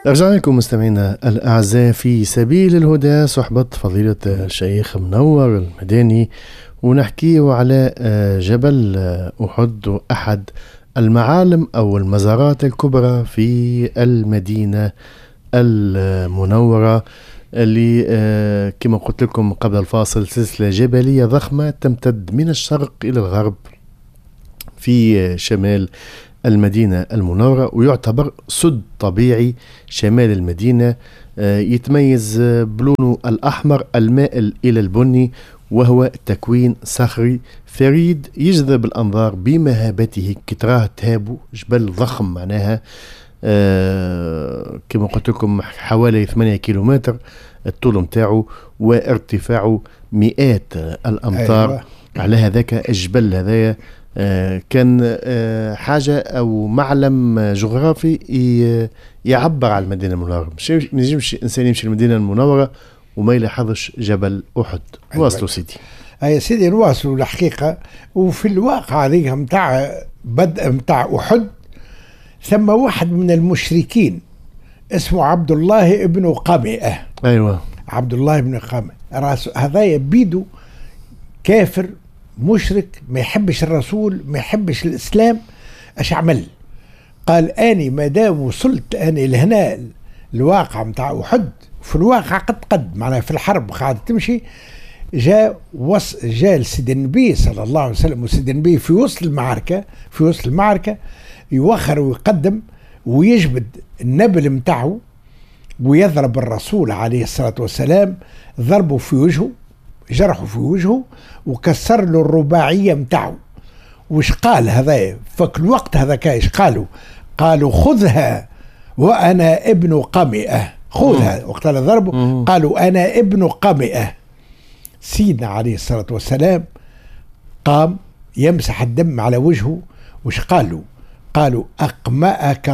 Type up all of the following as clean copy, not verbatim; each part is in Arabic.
رجعنا لكم مستمعينا الأعزاء في سبيل الهدى، صحبة فضيلة الشيخ منور المداني، ونحكيه على جبل أحد، أحد المعالم أو المزارات الكبرى في المدينة المنورة، اللي كما قلت لكم قبل الفاصل سلسلة جبلية ضخمة تمتد من الشرق إلى الغرب في شمال المدينة المنورة، ويعتبر سد طبيعي شمال المدينة يتميز بلونه الأحمر المائل إلى البني، وهو تكوين صخري فريد يجذب الأنظار بمهابته. كتراه تهابو جبل ضخم معناها كما قلت لكم حوالي 8 كيلومتر الطول متاعه، وارتفاعه مئات الأمتار. أيوة. على هذاك الجبل هذايا كان حاجة أو معلم جغرافي يعبر على المدينة المنورة. مش نجمش إنسان يمشي المدينة المنورة وما يلاحظش جبل أحد. واصلوا سيدي. يا سيدي نواصلوا الحقيقة. وفي الواقع هذيك متاع بدء متاع أحد ثم واحد من المشركين اسمه عبد الله ابن قمئة. أيوة، عبد الله ابن قمئة هذا يبيدو كافر مشرك، ما يحبش الرسول، ما يحبش الإسلام. اش عمل؟ قال اني ما دام وصلت اني لهنا الواقع متاع أحد، في الواقع قد معناها في الحرب قاعدة تمشي، جاء سيد النبي صلى الله عليه وسلم، وسيد النبي في وسط المعركة يوخر ويقدم ويجبد النبل متاعه ويضرب الرسول عليه الصلاة والسلام، ضربه في وجهه، جرحه في وجهه وكسر له الرباعية متاعه. وش قال هذا فك الوقت هذا؟ كايش قالوا خذها وأنا ابن قمئة. خذها وقت ضربه قالوا أنا ابن قمئة. سيدنا عليه الصلاة والسلام قام يمسح الدم على وجهه. وش قالوا أقمأك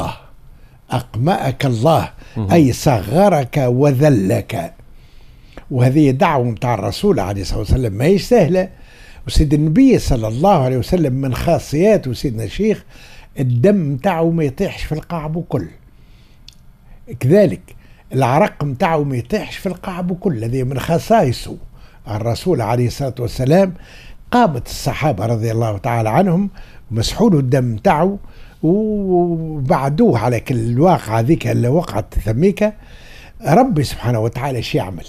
الله أي صغرك وذلك. وهذه دعوة متاع الرسول عليه الصلاة والسلام ما هيش سهلة. وسيد النبي صلى الله عليه وسلم من خاصياته سيدنا الشيخ الدم متاعه ما يطيحش في القاع بكل، كذلك العرق متاعه ما يطيحش في القاع بكل، هذه من خصائصه الرسول عليه الصلاة والسلام. قامت الصحابة رضي الله تعالى عنهم مسحوا له الدم متاعه وبعدوه على كل الواقعة ذيك اللي وقعت ثميكة. ربي سبحانه وتعالى شي يعمل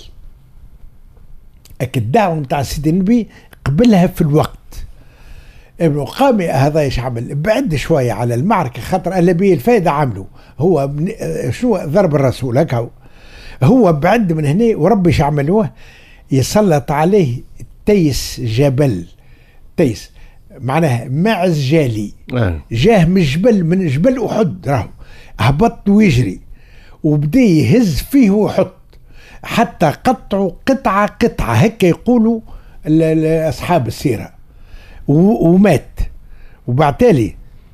الدعوة متاع سيد النبي قبلها في الوقت. ابن قامئة هذا ايش عمل؟ بعد شوية على المعركة، خاطر أهل بيه الفايدة عملوا هو شنو ضرب الرسول هكا، هو بعد من هنا وربي ايش عملوه؟ يسلط عليه تيس جبل، تيس معناها معز جالي جاه من جبل أحد، راهو هبط ويجري وبدأ يهز فيه ويحط حتى قطعوا قطعة هيك يقولوا أصحاب السيرة، ومات. وبعتالي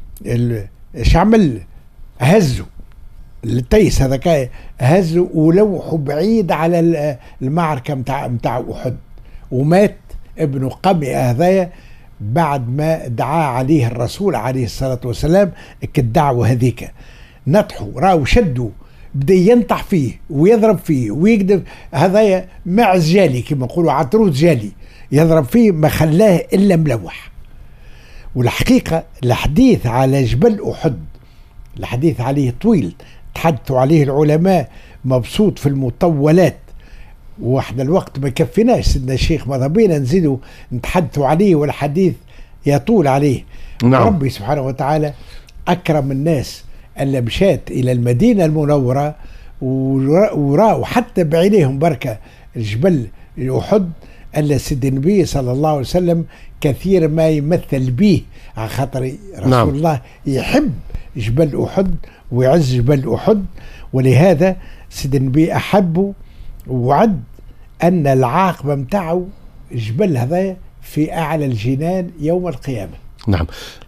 ايش عمل؟ هزوا التيس هذا، هزوا ولوحوا بعيد على المعركة متاع أحد، ومات ابن قمئة هذايا بعد ما دعا عليه الرسول عليه الصلاة والسلام. كالدعوة هذيك نطحوا راو شدوا، بدأ ينطح فيه ويضرب فيه ويقدر، هذايا معز جالي كما يقولوا عطروس جالي، يضرب فيه ما خلاه إلا ملوح. والحقيقة الحديث على جبل أحد الحديث عليه طويل، تحدثوا عليه العلماء مبسوط في المطولات، واحنا الوقت ما كفيناش سيدنا الشيخ، ماذا بينا نزيدوا نتحدثوا عليه والحديث يطول عليه. نعم. ربي سبحانه وتعالى أكرم الناس اللي مشات إلى المدينة المنورة وراوا حتى بعينيهم بركة الجبل أحد، ألا سيد النبي صلى الله عليه وسلم كثير ما يمثل به، على خاطر رسول نعم. الله يحب جبل أحد ويعز جبل أحد، ولهذا سيد النبي أحبه وعد أن العاقبة متاعه جبل هذا في أعلى الجنان يوم القيامة. نعم.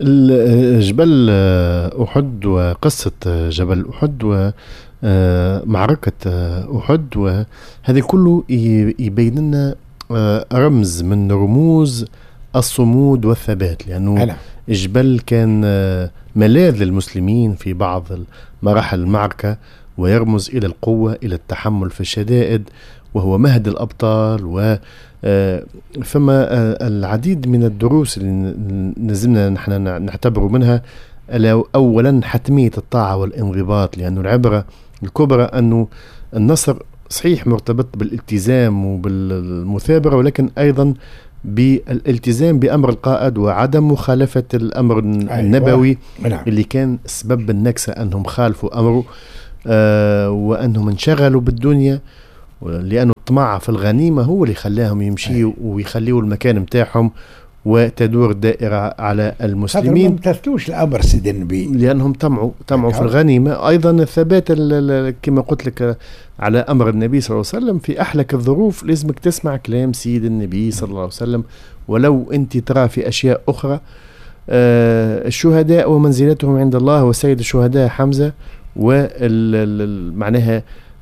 جبل أحد وقصة جبل أحد ومعركة أحد، وهذا كله يبين لنا رمز من رموز الصمود والثبات، لأنه الجبل كان ملاذ للمسلمين في بعض مراحل المعركة، ويرمز إلى القوة، إلى التحمل في الشدائد، وهو مهد الأبطال. فما العديد من الدروس اللي نزلنا نحن نعتبر منها. أولا حتمية الطاعة والانضباط، لأنه العبرة الكبرى أنه النصر صحيح مرتبط بالالتزام وبالمثابرة، ولكن أيضا بالالتزام بأمر القائد وعدم مخالفة الأمر النبوي اللي كان سبب النكسة أنهم خالفوا أمره وأنهم انشغلوا بالدنيا، لأنه الطمع في الغنيمة هو اللي خلاهم يمشيوا ويخليوا المكان متاعهم وتدور الدائرة على المسلمين. ما امتثلوش الأمر سيد النبي لأنهم طمعوا في الغنيمة. أيضا الثبات كما قلت لك على أمر النبي صلى الله عليه وسلم في أحلك الظروف لازمك تسمع كلام سيد النبي صلى الله عليه وسلم، ولو أنت ترى في أشياء أخرى. الشهداء ومنزلتهم عند الله، وسيد الشهداء حمزة، ومعناها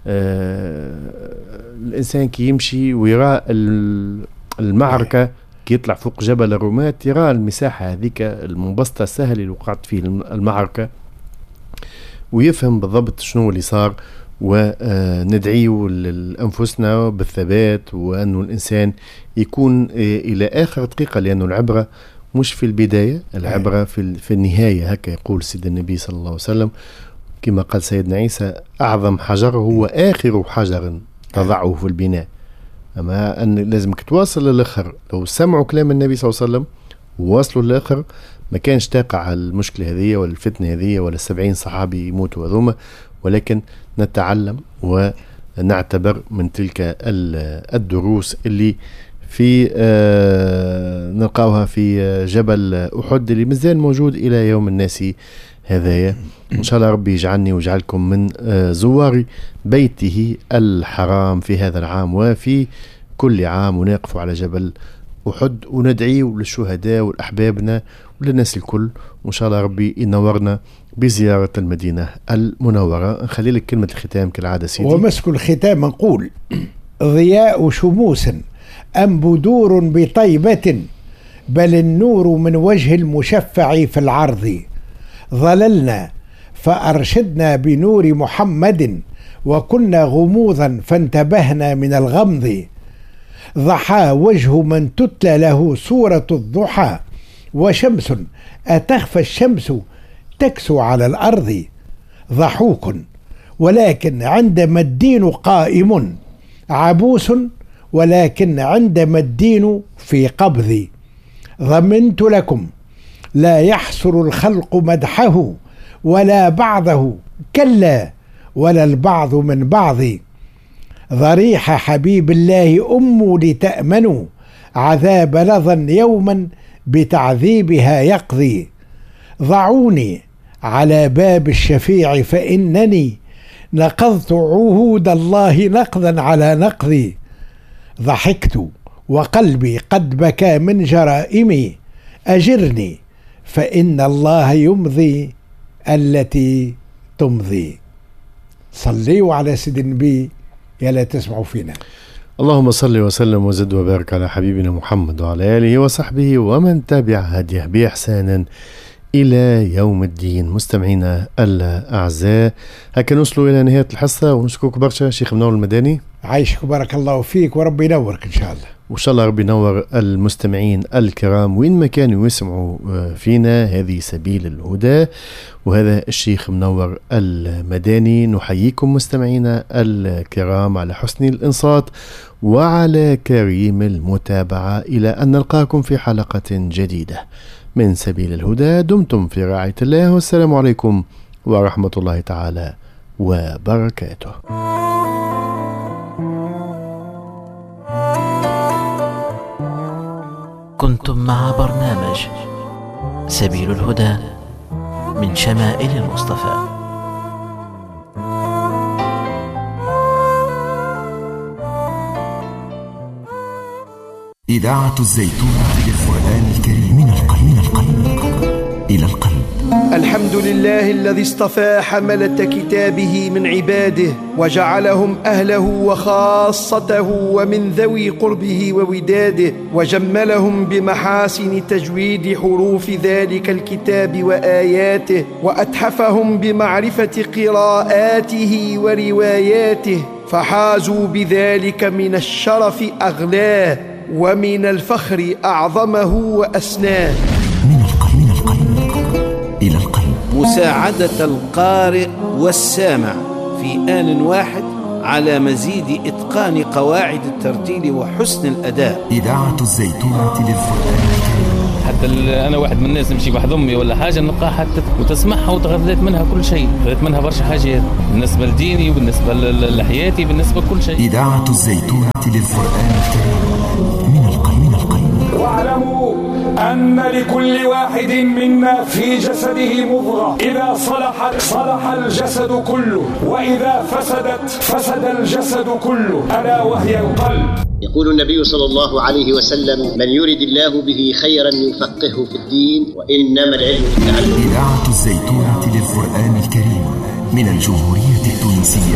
الإنسان كي يمشي ويرى المعركة، كي يطلع فوق جبل الرومات يرى المساحة هذيك المنبسطة السهل اللي وقعت فيه المعركة، ويفهم بالضبط شنو اللي صار. وندعيه لأنفسنا بالثبات، وأنه الإنسان يكون إلى آخر دقيقة، لأنه العبرة مش في البداية، العبرة في النهاية. هكا يقول سيد النبي صلى الله عليه وسلم، كما قال سيدنا عيسى: أعظم حجر هو آخر حجر تضعه في البناء. أما أن لازمك تواصل للآخر. لو سمعوا كلام النبي صلى الله عليه وسلم وواصلوا للآخر ما كانش تقع المشكلة هذه ولا الفتنة هذه ولا 70 صحابي يموتوا هذوما. ولكن نتعلم ونعتبر من تلك الدروس اللي في نلقاوها في جبل أحد اللي مازال موجود إلى يوم الناس هذايا. إن شاء الله ربي يجعلني ويجعلكم من زوار بيته الحرام في هذا العام وفي كل عام، ونقف على جبل أحد وندعي للشهداء والأحبابنا وللناس الكل. وإن شاء الله ربي ينورنا بزيارة المدينة المنورة. نخلي لك كلمة الختام كالعادة سيدي. ومسك الختام نقول: ضياء شموس أم بدور بطيبة، بل النور من وجه المشفع في العرض. ظللنا فأرشدنا بنور محمد، وكنا غموضا فانتبهنا من الغمض. ضحى وجه من تتلى له سورة الضحى، وشمس أتخفى الشمس تكسو على الأرض. ضحوك ولكن عندما الدين قائم، عبوس ولكن عندما الدين في قبض. ضمنت لكم لا يحصر الخلق مدحه، ولا بعضه كلا ولا البعض من بعض. ضريح حبيب الله أم لتأمنوا، عذاب لظى يوما بتعذيبها يقضي. ضعوني على باب الشفيع فإنني نقضت عهود الله نقضا على نقضي. ضحكت وقلبي قد بكى من جرائمي، أجرني فإن الله يمضي التي تمضي. صليوا على سيد النبي يلا تسمعوا فينا. اللهم صل وسلم وزد وبارك على حبيبنا محمد وعلى آله وصحبه ومن تبع هديه بإحسان إلى يوم الدين. مستمعينا الأعزاء، هكا نوصلوا إلى نهاية الحصة، ونشكرك برشا شيخ منور المداني. عايشك بارك الله فيك، وربي ينورك إن شاء الله. وإن شاء الله ربي ينور المستمعين الكرام وين ما كانوا يسمعوا فينا. هذه سبيل الهدى، وهذا الشيخ منور المداني. نحييكم مستمعينا الكرام على حسن الإنصات وعلى كريم المتابعة، إلى أن نلقاكم في حلقة جديدة من سبيل الهدى. دمتم في رعاية الله، والسلام عليكم ورحمة الله تعالى وبركاته. كنتم مع برنامج سبيل الهدى من شمائل المصطفى. إذاعة الزيتون للقرآن الكريم من القلب إلى القلب. الحمد لله الذي اصطفى حملة كتابه من عباده وجعلهم أهله وخاصته ومن ذوي قربه ووداده، وجملهم بمحاسن تجويد حروف ذلك الكتاب وآياته، وأتحفهم بمعرفة قراءاته ورواياته، فحازوا بذلك من الشرف أغلاه ومن الفخر أعظمه وأسناه. من القلب إلى القلب، مساعدة القارئ والسامع في آن واحد على مزيد إتقان قواعد الترتيل وحسن الأداء. إذاعة الزيتونة للقرآن الكريم. حتى أنا واحد من الناس نمشي واحد أمي ولا حاجة نلقاها حتى وتسمعها وتغذيت منها كل شيء، غذيت منها برشا حاجات بالنسبة لديني وبالنسبة لحياتي بالنسبة لكل شيء. إذاعة الزيتونة للقرآن الكريم من القلب. واعلموا أن لكل واحد منا في جسده مضغة، إذا صلحت صلح الجسد كله، وإذا فسدت فسد الجسد كله، ألا وهي القلب. يقول النبي صلى الله عليه وسلم: من يرد الله به خيرا يفقهه في الدين، وإنما العلم بالتعلم. إذاعة الزيتونة للقرآن الكريم من الجمهورية التونسية.